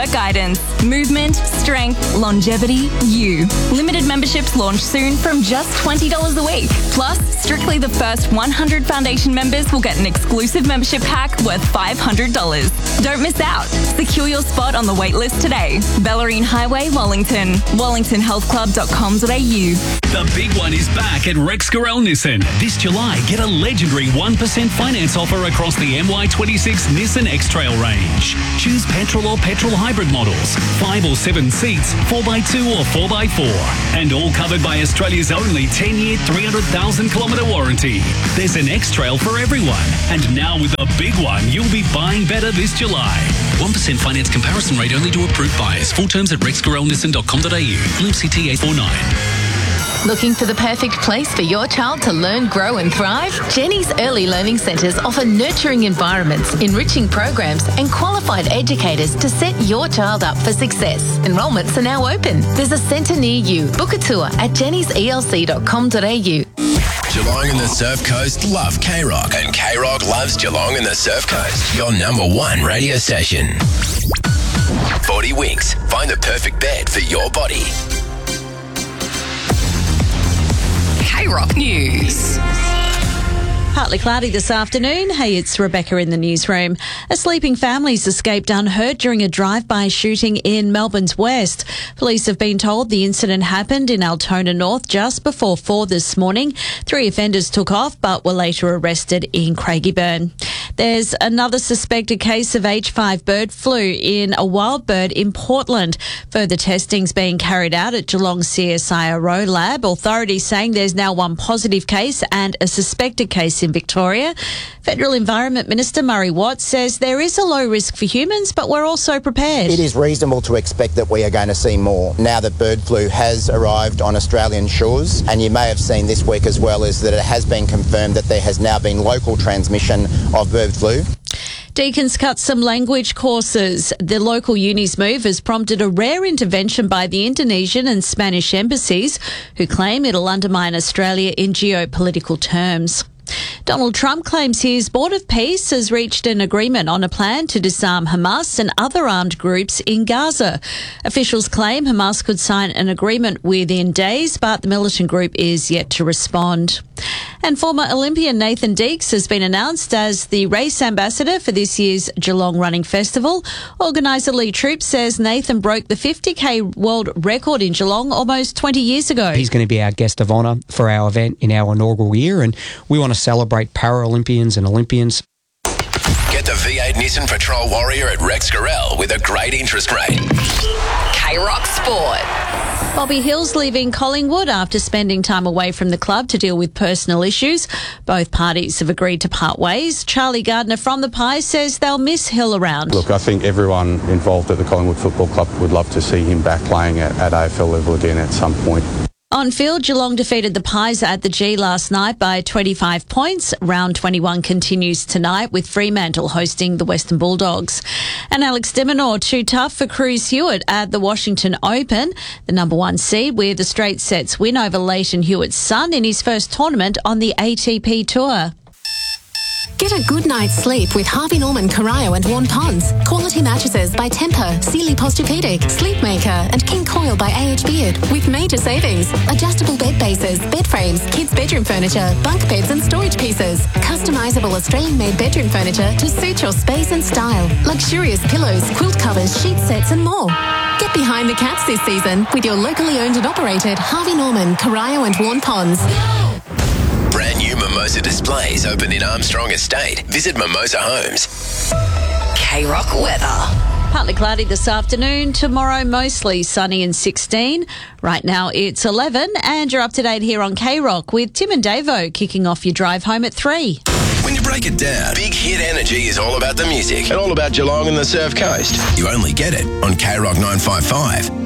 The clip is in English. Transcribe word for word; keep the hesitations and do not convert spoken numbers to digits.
expert guidance. Movement, strength, longevity, you. Limited memberships launch soon from just twenty dollars a week. Plus, strictly the first one hundred foundation members will get an exclusive membership pack worth five hundred dollars. Don't miss out. Secure your spot on the waitlist today. Bellarine Highway, Wallington. wallington health club dot com dot a u. The big one is back at Rex Gorell Nissan. This July, get a legendary one percent finance offer across the M Y twenty-six Nissan X-Trail range. Choose petrol or petrol hybrid models, five or seven seats, four by two or four by four. And all covered by Australia's only ten-year, three hundred thousand kilometre warranty. There's an X-Trail for everyone. And now with the big one, you'll be buying better this July. one percent finance comparison rate only to approved buyers. Full terms at rex gorell nissan dot com dot a u. L M C T eight four nine. Looking for the perfect place for your child to learn, grow and thrive? Jenny's Early Learning Centres offer nurturing environments, enriching programs and qualified educators to set your child up for success. Enrolments are now open. There's a centre near you. Book a tour at jennys e l c dot com dot a u. Geelong and the Surf Coast love K-Rock, and K-Rock loves Geelong and the Surf Coast. Your number one radio station. forty Winks. Find the perfect bed for your body. K-Rock News. Partly cloudy this afternoon. Hey, it's Rebecca in the newsroom. A sleeping family's escaped unhurt during a drive-by shooting in Melbourne's West. Police have been told the incident happened in Altona North just before four this morning. Three offenders took off but were later arrested in Craigieburn. There's another suspected case of H five bird flu in a wild bird in Portland. Further testing's being carried out at Geelong C S I R O lab. Authorities saying there's now one positive case and a suspected case in Victoria. Federal Environment Minister Murray Watt says there is a low risk for humans, but we're also prepared. It is reasonable to expect that we are going to see more now that bird flu has arrived on Australian shores. And you may have seen this week as well is that it has been confirmed that there has now been local transmission of bird flu. Deacon's cut some language courses. The local uni's move has prompted a rare intervention by the Indonesian and Spanish embassies, who claim it'll undermine Australia in geopolitical terms. Donald Trump claims his Board of Peace has reached an agreement on a plan to disarm Hamas and other armed groups in Gaza. Officials claim Hamas could sign an agreement within days, but the militant group is yet to respond. And former Olympian Nathan Deeks has been announced as the race ambassador for this year's Geelong Running Festival. Organiser Lee Troop says Nathan broke the fifty K world record in Geelong almost twenty years ago. He's going to be our guest of honour for our event in our inaugural year, and we want to celebrate Paralympians and Olympians. Get the V eight Nissan Patrol Warrior at Rex Gorell with a great interest rate. K-Rock Sport. Bobby Hill's leaving Collingwood after spending time away from the club to deal with personal issues. Both parties have agreed to part ways. Charlie Gardner from the Pies says they'll miss Hill around. Look, I think everyone involved at the Collingwood Football Club would love to see him back playing at, at A F L level again at some point. On field, Geelong defeated the Pies at the G last night by twenty-five points. Round twenty-one continues tonight with Fremantle hosting the Western Bulldogs. And Alex de Minaur too tough for Cruz Hewitt at the Washington Open. The number one seed with a straight sets win over Leighton Hewitt's son in his first tournament on the A T P Tour. Get a good night's sleep with Harvey Norman, Corio and Warn Ponds. Quality mattresses by Tempur, Sealy Posturepedic, Sleepmaker and King Coil by A H Beard with major savings. Adjustable bed bases, bed frames, kids' bedroom furniture, bunk beds and storage pieces. Customisable Australian-made bedroom furniture to suit your space and style. Luxurious pillows, quilt covers, sheet sets and more. Get behind the cats this season with your locally owned and operated Harvey Norman, Corio and Warn Ponds. Brand new Mimosa displays open in Armstrong Estate. Visit Mimosa Homes. K-Rock weather. Partly cloudy this afternoon. Tomorrow, mostly sunny and sixteen. Right now, it's eleven. And you're up to date here on K-Rock with Tim and Davo kicking off your drive home at three. When you break it down, Big Hit Energy is all about the music and all about Geelong and the Surf Coast. You only get it on K-Rock nine five five.